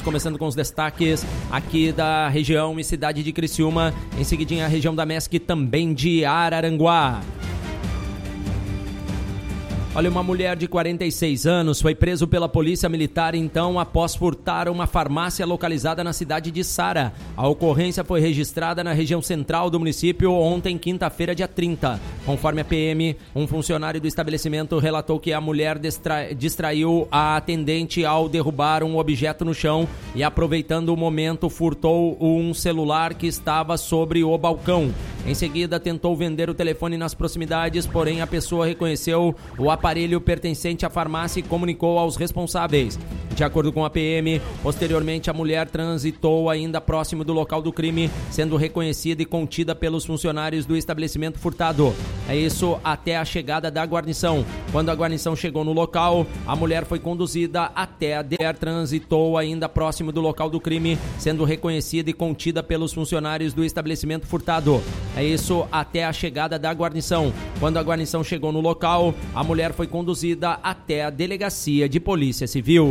começando com os destaques aqui da região e cidade de Criciúma, em seguidinha a região da MESC, também de Araranguá. Olha, uma mulher de 46 anos foi preso pela polícia militar então após furtar uma farmácia localizada na cidade de Sara. A ocorrência foi registrada na região central do município ontem, quinta-feira, dia 30. Conforme a PM, um funcionário do estabelecimento relatou que a mulher distraiu a atendente ao derrubar um objeto no chão e, aproveitando o momento, furtou um celular que estava sobre o balcão. Em seguida, tentou vender o telefone nas proximidades, porém a pessoa reconheceu o aparelho pertencente à farmácia e comunicou aos responsáveis. De acordo com a PM, posteriormente a mulher transitou ainda próximo do local do crime, sendo reconhecida e contida pelos funcionários do estabelecimento furtado. É isso até a chegada da guarnição. Quando a guarnição chegou no local, a mulher foi conduzida até a mulher transitou ainda próximo do local do crime, sendo reconhecida e contida pelos funcionários do estabelecimento furtado. É isso até a chegada da guarnição. Quando a guarnição chegou no local, a mulher foi conduzida até a delegacia de polícia civil.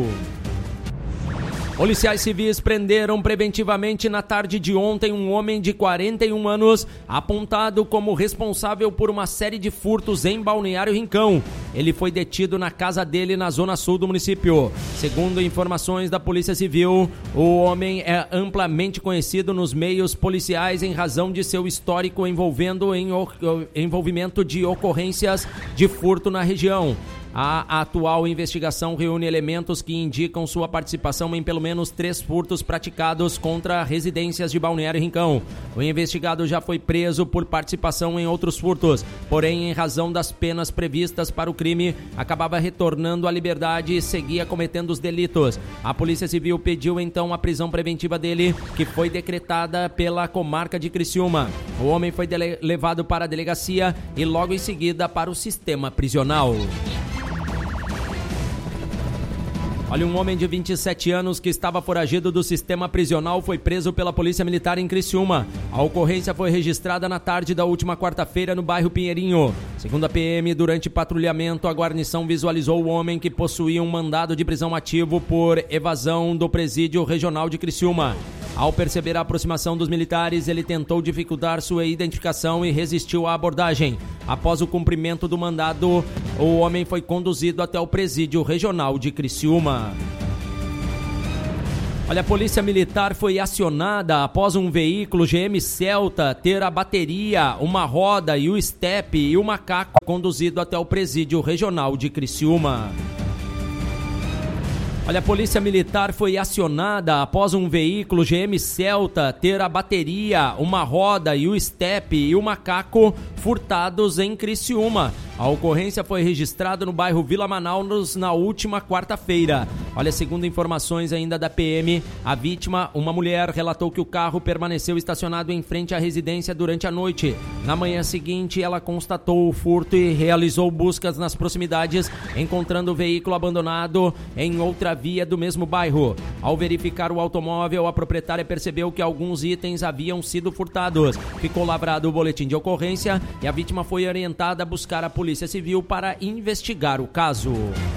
Policiais civis prenderam preventivamente na tarde de ontem um homem de 41 anos, apontado como responsável por uma série de furtos em Balneário Rincão. Ele foi detido na casa dele na zona sul do município. Segundo informações da Polícia Civil, o homem é amplamente conhecido nos meios policiais em razão de seu histórico envolvimento de ocorrências de furto na região. A atual investigação reúne elementos que indicam sua participação em pelo menos 3 furtos praticados contra residências de Balneário Rincão. O investigado já foi preso por participação em outros furtos, porém, em razão das penas previstas para o crime, acabava retornando à liberdade e seguia cometendo os delitos. A Polícia Civil pediu então a prisão preventiva dele, que foi decretada pela comarca de Criciúma. O homem foi levado para a delegacia e logo em seguida para o sistema prisional. Olha, um homem de 27 anos que estava foragido do sistema prisional foi preso pela Polícia Militar em Criciúma. A ocorrência foi registrada na tarde da última quarta-feira no bairro Pinheirinho. Segundo a PM, durante patrulhamento, a guarnição visualizou o homem que possuía um mandado de prisão ativo por evasão do presídio regional de Criciúma. Ao perceber a aproximação dos militares, ele tentou dificultar sua identificação e resistiu à abordagem. Após o cumprimento do mandado, o homem foi conduzido até o presídio regional de Criciúma. Olha, a Polícia Militar foi acionada após um veículo GM Celta ter a bateria, uma roda e o estepe e o macaco conduzido até o presídio regional de Criciúma. Olha, a Polícia Militar foi acionada após um veículo GM Celta ter a bateria, uma roda e o estepe e o macaco furtados em Criciúma. A ocorrência foi registrada no bairro Vila Manaus na última quarta-feira. Olha, segundo informações ainda da PM, a vítima, uma mulher, relatou que o carro permaneceu estacionado em frente à residência durante a noite. Na manhã seguinte, ela constatou o furto e realizou buscas nas proximidades, encontrando o veículo abandonado em outra via do mesmo bairro. Ao verificar o automóvel, a proprietária percebeu que alguns itens haviam sido furtados. Ficou lavrado o boletim de ocorrência e a vítima foi orientada a buscar a Polícia Civil para investigar o caso.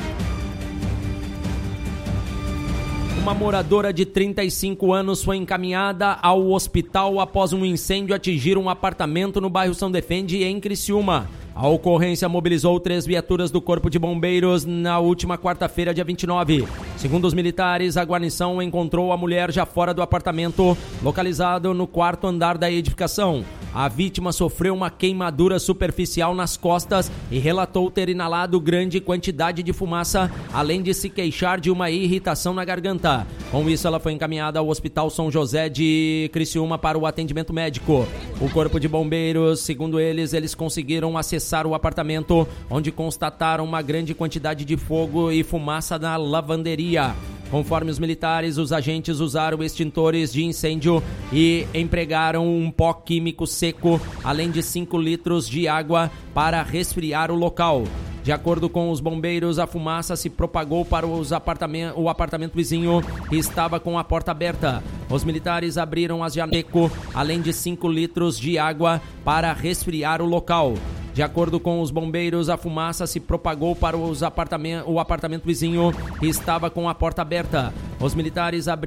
Uma moradora de 35 anos foi encaminhada ao hospital após um incêndio atingir um apartamento no bairro São Defende, em Criciúma. A ocorrência mobilizou 3 viaturas do Corpo de Bombeiros na última quarta-feira, dia 29. Segundo os militares, a guarnição encontrou a mulher já fora do apartamento, localizado no 4º andar da edificação. A vítima sofreu uma queimadura superficial nas costas e relatou ter inalado grande quantidade de fumaça, além de se queixar de uma irritação na garganta. Com isso, ela foi encaminhada ao Hospital São José de Criciúma para o atendimento médico. O Corpo de Bombeiros, segundo eles conseguiram acessar o apartamento, onde constataram uma grande quantidade de fogo e fumaça na lavanderia. Conforme os militares, os agentes usaram extintores de incêndio e empregaram um pó químico seco, além de 5 litros de água para resfriar o local. De acordo com os bombeiros, a fumaça se propagou para o apartamento vizinho e estava com a porta aberta. Os militares abriram as janelas, além de 5 litros de água para resfriar o local. De acordo com os bombeiros, a fumaça se propagou para o apartamento vizinho e estava com a porta aberta. Os militares abriram